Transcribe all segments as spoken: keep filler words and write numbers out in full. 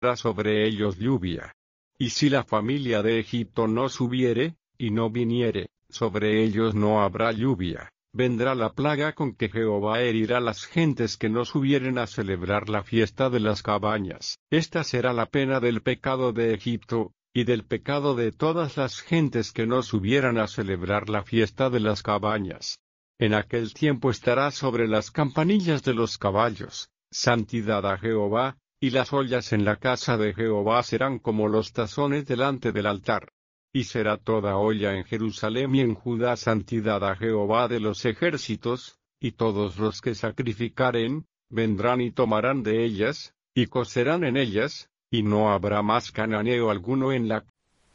sobre ellos lluvia. Y si la familia de Egipto no subiere, y no viniere, sobre ellos no habrá lluvia. Vendrá la plaga con que Jehová herirá las gentes que no subieren a celebrar la fiesta de las cabañas. Esta será la pena del pecado de Egipto, y del pecado de todas las gentes que no subieran a celebrar la fiesta de las cabañas. En aquel tiempo estará sobre las campanillas de los caballos, santidad a Jehová, y las ollas en la casa de Jehová serán como los tazones delante del altar. Y será toda olla en Jerusalén y en Judá santidad a Jehová de los ejércitos, y todos los que sacrificaren, vendrán y tomarán de ellas, y cocerán en ellas, y no habrá más cananeo alguno en la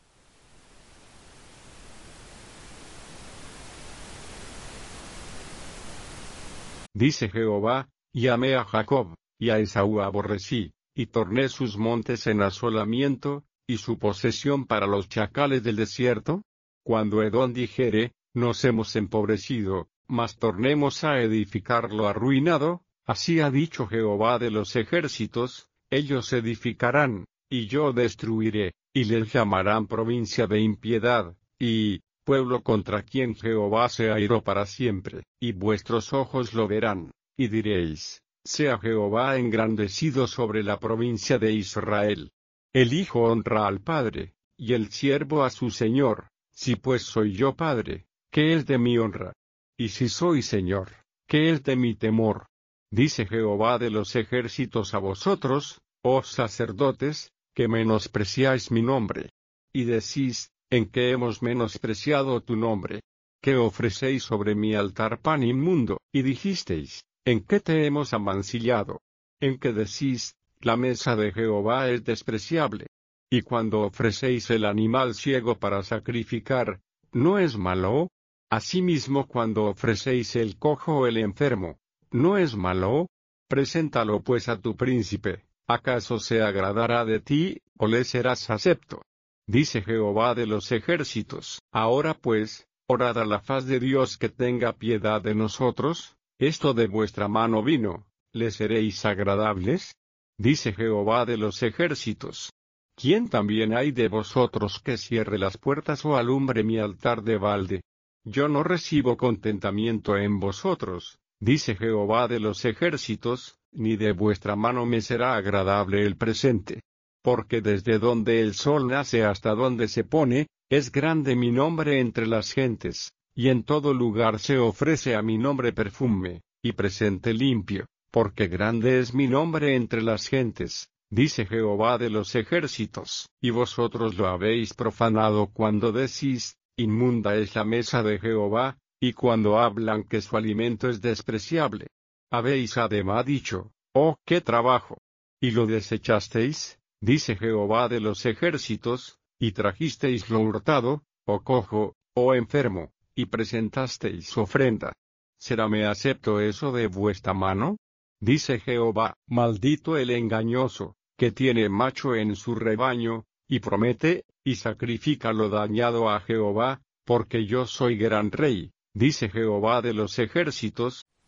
Dice Jehová, y amé a Jacob, y a Esaú aborrecí, y torné sus montes en asolamiento, y su posesión para los chacales del desierto. Cuando Edom dijere, nos hemos empobrecido, mas tornemos a edificarlo arruinado, así ha dicho Jehová de los ejércitos, ellos edificarán, y yo destruiré, y les llamarán provincia de impiedad, y pueblo contra quien Jehová se airó para siempre, y vuestros ojos lo verán, y diréis, sea Jehová engrandecido sobre la provincia de Israel. El hijo honra al padre, y el siervo a su señor. Si pues soy yo padre, ¿qué es de mi honra? Y si soy señor, ¿qué es de mi temor? Dice Jehová de los ejércitos a vosotros, oh sacerdotes, que menospreciáis mi nombre. Y decís, ¿en qué hemos menospreciado tu nombre? Que ofrecéis sobre mi altar pan inmundo, y dijisteis, ¿en qué te hemos amancillado? En que decís, la mesa de Jehová es despreciable. Y cuando ofrecéis el animal ciego para sacrificar, ¿no es malo? Asimismo cuando ofrecéis el cojo o el enfermo, ¿no es malo? Preséntalo pues a tu príncipe, ¿acaso se agradará de ti, o le serás acepto? Dice Jehová de los ejércitos. Ahora pues, orad a la faz de Dios que tenga piedad de nosotros, esto de vuestra mano vino, ¿le seréis agradables? Dice Jehová de los ejércitos. ¿Quién también hay de vosotros que cierre las puertas o alumbre mi altar de balde? Yo no recibo contentamiento en vosotros, dice Jehová de los ejércitos, ni de vuestra mano me será agradable el presente. Porque desde donde el sol nace hasta donde se pone, es grande mi nombre entre las gentes, y en todo lugar se ofrece a mi nombre perfume, y presente limpio, porque grande es mi nombre entre las gentes, dice Jehová de los ejércitos. Y vosotros lo habéis profanado cuando decís, inmunda es la mesa de Jehová, y cuando hablan que su alimento es despreciable. Habéis además dicho, oh, qué trabajo. Y lo desechasteis, dice Jehová de los ejércitos, y trajisteis lo hurtado, o cojo, o enfermo, y presentasteis ofrenda. ¿Seráme acepto eso de vuestra mano? Dice Jehová, maldito el engañoso, que tiene macho en su rebaño, y promete, y sacrifica lo dañado a Jehová, porque yo soy gran rey, dice Jehová de los ejércitos,